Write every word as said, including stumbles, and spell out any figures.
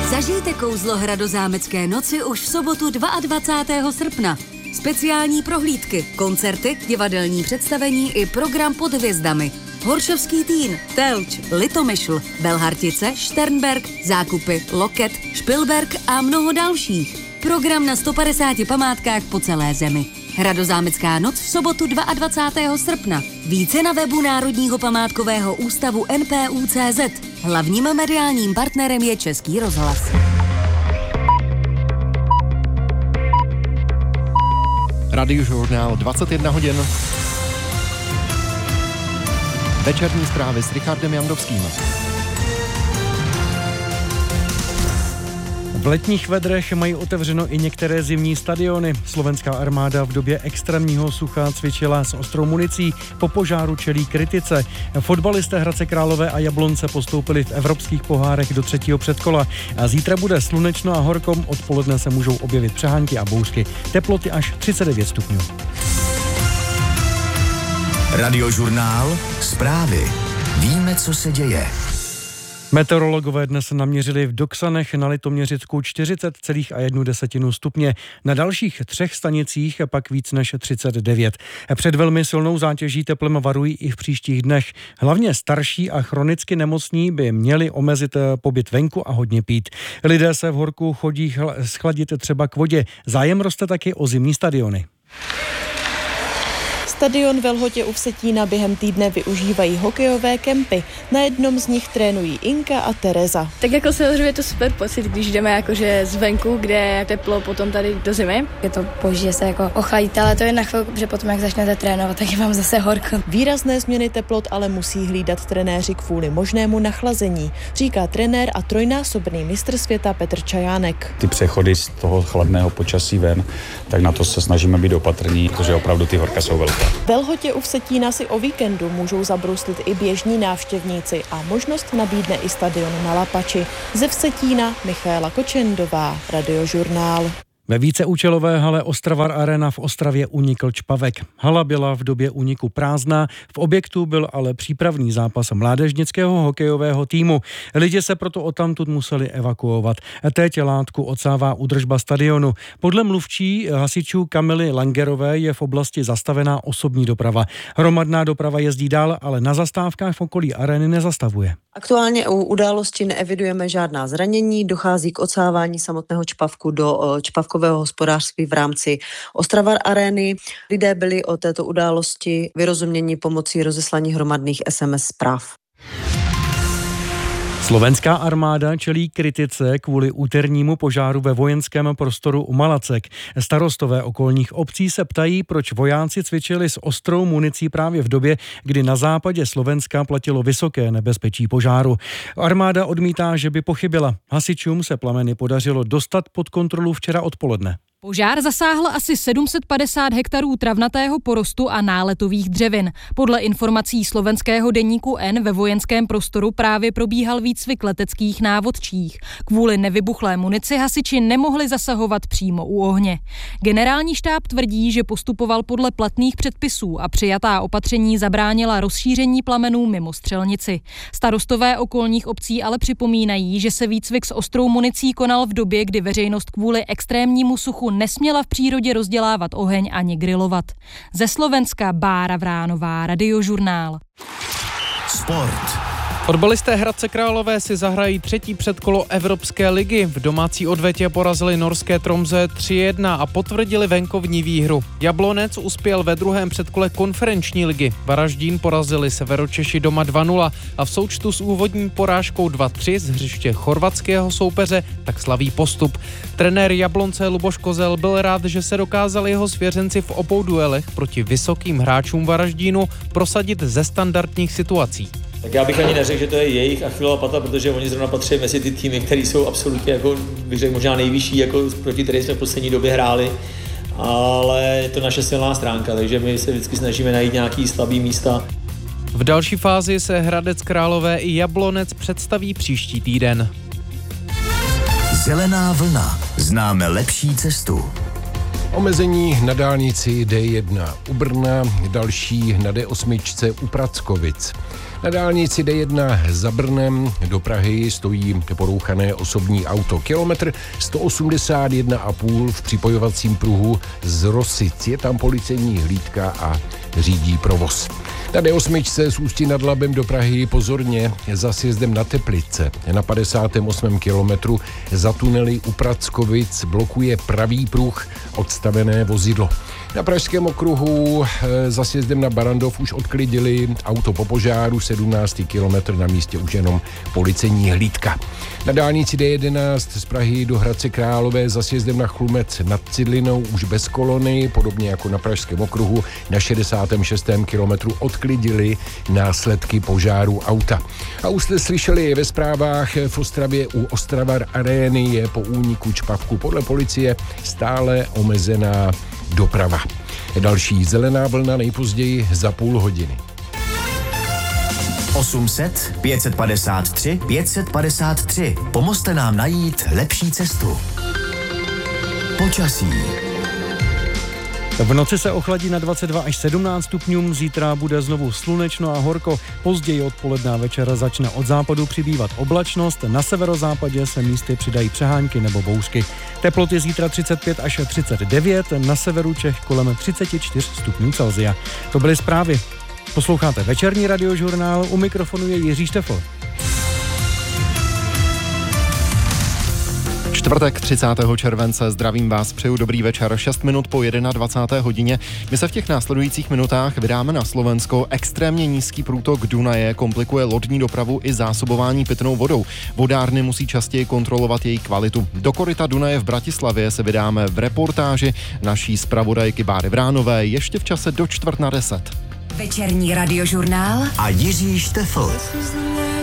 Zažijte kouzlo Hradozámecké noci už v sobotu dvacátého druhého srpna. Speciální prohlídky, koncerty, divadelní představení i program pod hvězdami. Horšovský Týn, Telč, Litomyšl, Belhartice, Šternberk, Zákupy, Loket, Špilberk a mnoho dalších. Program na sto padesáti památkách po celé zemi. Hradozámecká noc v sobotu dvacátého druhého srpna. Více na webu Národního památkového ústavu N P U tečka cé zet. Hlavním mediálním partnerem je Český rozhlas. Radiožurnál dvacet jedna hodin. Večerní zprávy s Richardem Jandovským. V letních vedrech mají otevřeno i některé zimní stadiony. Slovenská armáda v době extrémního sucha cvičila s ostrou municí, po požáru čelí kritice. Fotbalisté Hradce Králové a Jablonce postoupili v evropských pohárech do třetího předkola. A zítra bude slunečno a horko, odpoledne se můžou objevit přehánky a bouřky. Teploty až třicet devět stupňů. Radiožurnál, zprávy. Víme, co se děje. Meteorologové dnes naměřili v Doksanech na Litoměřicku čtyřicet celá jedna stupně, na dalších třech stanicích pak víc než třicet devět. Před velmi silnou zátěží teplem varují i v příštích dnech. Hlavně starší a chronicky nemocní by měli omezit pobyt venku a hodně pít. Lidé se v horku chodí schladit třeba k vodě. Zájem roste taky o zimní stadiony. Stadion ve Lhotě u Vsetína během týdne využívají hokejové kempy. Na jednom z nich trénují Inka a Tereza. Tak jako samozřejmě je to super pocit, když jdeme jakože zvenku, kde je teplo, potom tady do zimy. Je to boží, že se jako ochladíte, ale to je na chvilku, že potom, jak začnete trénovat, tak je vám zase horko. Výrazné změny teplot ale musí hlídat trenéři kvůli možnému nachlazení, říká trenér a trojnásobný mistr světa Petr Čajánek. Ty přechody z toho chladného počasí ven, tak na to se snažíme být opatrní, protože opravdu ty horka jsou velké. Ve Lhotě u Vsetína si o víkendu můžou zabruslit i běžní návštěvníci a možnost nabídne i stadion na Lapači. Ze Vsetína Michaela Kočendová, Radiožurnál. Ve víceúčelové hale Ostravar Arena v Ostravě unikl čpavek. Hala byla v době úniku prázdná, v objektu byl ale přípravný zápas mládežnického hokejového týmu. Lidi se proto odtamtud museli evakuovat. Teď látku odsává údržba stadionu. Podle mluvčí hasičů Kamily Langerové je v oblasti zastavená osobní doprava. Hromadná doprava jezdí dál, ale na zastávkách v okolí arény nezastavuje. Aktuálně u události neevidujeme žádná zranění, dochází k odsávání samotného čpavku do čpavkového hospodářství v rámci Ostravar Arény. Lidé byli o této události vyrozuměni pomocí rozeslání hromadných es em es zpráv. Slovenská armáda čelí kritice kvůli úternímu požáru ve vojenském prostoru u Malacek. Starostové okolních obcí se ptají, proč vojáci cvičili s ostrou municí právě v době, kdy na západě Slovenska platilo vysoké nebezpečí požáru. Armáda odmítá, že by pochybila. Hasičům se plameny podařilo dostat pod kontrolu včera odpoledne. Požár zasáhl asi sedm set padesát hektarů travnatého porostu a náletových dřevin. Podle informací slovenského deníku N ve vojenském prostoru právě probíhal výcvik leteckých návodčích. Kvůli nevybuchlé munici hasiči nemohli zasahovat přímo u ohně. Generální štáb tvrdí, že postupoval podle platných předpisů a přijatá opatření zabránila rozšíření plamenů mimo střelnici. Starostové okolních obcí ale připomínají, že se výcvik s ostrou municí konal v době, kdy veřejnost kvůli extrémnímu suchu nesměla v přírodě rozdělávat oheň ani grilovat. Ze Slovenska Bára Vránová, Radiožurnál. Sport. Fotbalisté Hradce Králové si zahrají třetí předkolo Evropské ligy. V domácí odvetě porazili norské Tromsø tři jedna a potvrdili venkovní výhru. Jablonec uspěl ve druhém předkole konferenční ligy. Varaždín porazili Severočeši doma dva nula a v součtu s úvodní porážkou dva tři z hřiště chorvatského soupeře tak slaví postup. Trenér Jablonce Luboš Kozel byl rád, že se dokázali jeho svěřenci v obou duelech proti vysokým hráčům Varaždínu prosadit ze standardních situací. Tak já bych ani neřekl, že to je jejich Achillova pata, protože oni zrovna patří mezi ty týmy, které jsou absolutně, jako, bych řekl, možná nejvyšší, jako proti které jsme v poslední době hráli, ale je to naše silná stránka, takže my se vždycky snažíme najít nějaký slabý místa. V další fázi se Hradec Králové i Jablonec představí příští týden. Zelená vlna. Známe lepší cestu. Omezení na dálnici D jedna u Brna, další na D osm u Prackovic. Na dálnici D jedna za Brnem do Prahy stojí porouchané osobní auto. Kilometr sto osmdesát jedna a půl v připojovacím pruhu z Rosic. Je tam policejní hlídka a řídí provoz. Na D osm z Ústí nad Labem do Prahy pozorně za sjezdem na Teplice. Na padesátém osmém kilometru za tunely u Prackovic blokuje pravý pruh odstavené vozidlo. Na pražském okruhu za sjezdem na Barandov už odklidili auto po požáru, sedmnáctý kilometr, na místě už jenom policejní hlídka. Na dálnici D jedenáct z Prahy do Hradce Králové za sjezdem na Chlumec nad Cidlinou už bez kolony, podobně jako na pražském okruhu na šedesátém šestém kilometru odklidili následky požáru auta. A už jste slyšeli ve zprávách, v Ostravě u Ostravar Arény je po úniku čpavku podle policie stále omezená doprava. Další zelená vlna nejpozději za půl hodiny. osm set pět set padesát tři pět set padesát tři. Pomozte nám najít lepší cestu. Počasí. V noci se ochladí na dvacet dva až sedmnáct stupňů, zítra bude znovu slunečno a horko, později odpoledne a večer začne od západu přibývat oblačnost, na severozápadě se místy přidají přehánky nebo bouřky. Teploty zítra třicet pět až třicet devět, na severu Čech kolem třicet čtyři stupňů Celsia. To byly zprávy. Posloucháte večerní radiožurnál, u mikrofonu je Jiří Štefl. Čtvrtek třicátého července, zdravím vás, přeju dobrý večer, šest minut po dvacáté jedné hodině. My se v těch následujících minutách vydáme na Slovensko. Extrémně nízký průtok Dunaje komplikuje lodní dopravu i zásobování pitnou vodou. Vodárny musí častěji kontrolovat její kvalitu. Do koryta Dunaje v Bratislavě se vydáme v reportáži naší zpravodajky Báry Vránové ještě v čase do čtvrt na deset. Večerní radiožurnál a Jiří Štefl.